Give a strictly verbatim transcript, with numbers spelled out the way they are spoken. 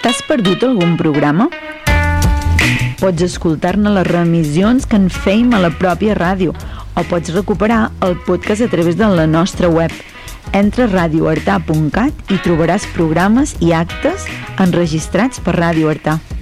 T'has perdut algun programa? Pots escoltar-ne les remissions que en fèiem a la pròpia ràdio o pots recuperar el podcast a través de la nostra web. Entra a radio artà punt cat i trobaràs programes i actes enregistrats per Ràdio Artà.